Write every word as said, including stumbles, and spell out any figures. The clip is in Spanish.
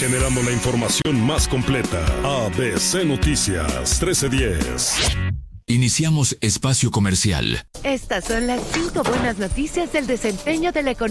generando la información más completa. A B C Noticias trece diez. Iniciamos espacio comercial. Estas son las cinco buenas noticias del desempeño de la economía.